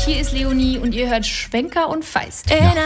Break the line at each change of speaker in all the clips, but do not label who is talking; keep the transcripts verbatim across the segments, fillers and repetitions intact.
hier ist Leonie und ihr hört Schwenker und Feist.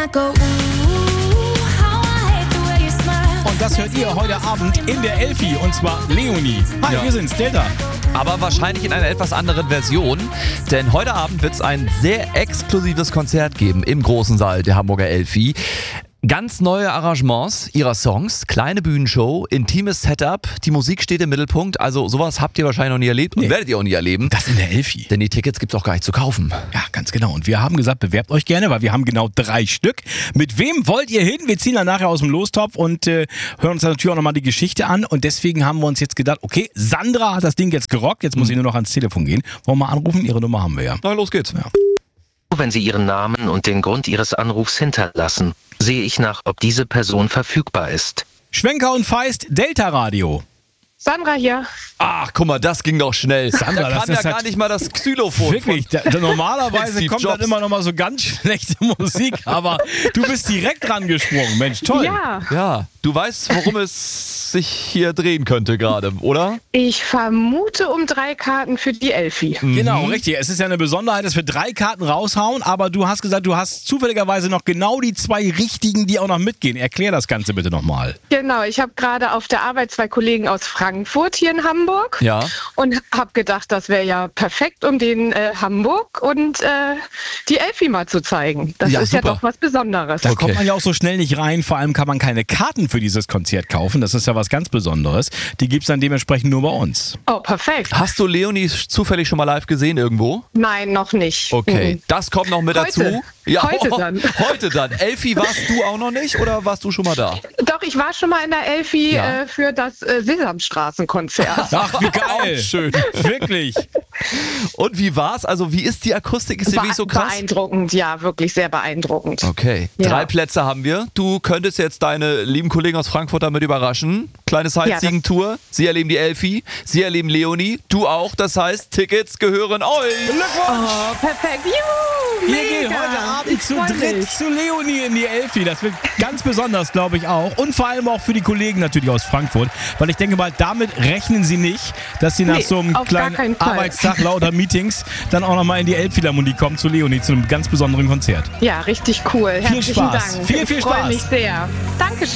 Und das hört ihr heute Abend in der Elfi, und zwar Leonie. Hi,
Ja.
wir sind's, Delta.
Aber wahrscheinlich in einer etwas anderen Version, denn heute Abend wird es ein sehr exklusives Konzert geben im großen Saal der Hamburger Elfi. Ganz neue Arrangements ihrer Songs, kleine Bühnenshow, intimes Setup, die Musik steht im Mittelpunkt, also sowas habt ihr wahrscheinlich noch nie erlebt und
Nee.
werdet ihr auch nie erleben.
Das in der Elfi.
Denn die Tickets gibt's auch gar nicht zu kaufen.
Ja, ganz genau. Und wir haben gesagt, bewerbt euch gerne, weil wir haben genau drei Stück. Mit wem wollt ihr hin? Wir ziehen dann nachher aus dem Lostopf und äh, hören uns dann natürlich auch nochmal die Geschichte an. Und deswegen haben wir uns jetzt gedacht, okay, Sandra hat das Ding jetzt gerockt, jetzt muss ich nur noch ans Telefon gehen. Wollen wir mal anrufen? Ihre Nummer haben wir ja.
Na, los geht's.
Ja.
Wenn Sie Ihren Namen und den Grund Ihres Anrufs hinterlassen, sehe ich nach, ob diese Person verfügbar ist.
Schwenker und Feist, Delta Radio.
Sandra hier.
Ach, guck mal, das ging doch schnell.
Sandra,
da
das
kam ja
ist
gar
halt-
nicht mal das Xylophon.
Wirklich, da, da normalerweise
Steve
kommt dann
Jobs.
immer noch mal so ganz schlechte Musik, aber du bist direkt rangesprungen, Mensch, toll.
Ja,
Ja, du weißt, worum es sich hier drehen könnte gerade, oder?
ich vermute um drei Karten für die Elfi.
Genau, richtig. Es ist ja eine Besonderheit, dass wir drei Karten raushauen, aber du hast gesagt, du hast zufälligerweise noch genau die zwei richtigen, die auch noch mitgehen. Erklär das Ganze bitte nochmal.
Genau, ich habe gerade auf der Arbeit zwei Kollegen aus Frankfurt hier in Hamburg
Ja.
und habe gedacht, das wäre ja perfekt, um den äh, Hamburg und äh, die Elfi mal zu zeigen. Das
Ja,
ist
super.
ja doch was Besonderes.
Da
Okay.
kommt man ja auch so schnell nicht rein. Vor allem kann man keine Karten für dieses Konzert kaufen. Das ist ja was ganz Besonderes. Die gibt es dann dementsprechend nur bei uns.
Oh, perfekt.
Hast du Leonie zufällig schon mal live gesehen irgendwo?
Nein, noch nicht.
Okay,
Mhm.
das kommt noch mit
Heute.
dazu.
Heute dann.
Heute dann. Elfi, warst du auch noch nicht oder warst du schon mal da?
Doch, ich war schon mal in der Elfi
Ja.
äh, für das äh, Sesamstraßenkonzert.
Ach, wie geil.
Auch schön.
Wirklich.
Und wie war's? Also wie ist die Akustik? Ist die wirklich so krass?
Beeindruckend, ja, wirklich sehr beeindruckend.
Okay,
Ja.
drei Plätze haben wir. Du könntest jetzt deine lieben Kollegen aus Frankfurt damit überraschen. Kleine Sightseeing-Tour. Sie erleben die Elfi, sie erleben Leonie, du auch. Das heißt, Tickets gehören euch.
Oh, perfekt. Juhu,
Wir
mega.
gehen heute Abend
Ich
zu
freu
dritt
mich.
zu Leonie in die Elfi. Das wird ganz besonders, glaube ich auch. Und vor allem auch für die Kollegen natürlich aus Frankfurt. Weil ich denke mal, damit rechnen sie nicht, dass sie nach
Nee,
so einem
auf gar
kleinen
keinen Fall.
Arbeitstag lauter Meetings dann auch nochmal in die Elbphilharmonie kommen zu Leonie, zu einem ganz besonderen Konzert.
Ja, richtig cool. Herzlichen
Spaß.
Dank.
Viel, viel
ich freue
Spaß.
mich sehr. Dankeschön.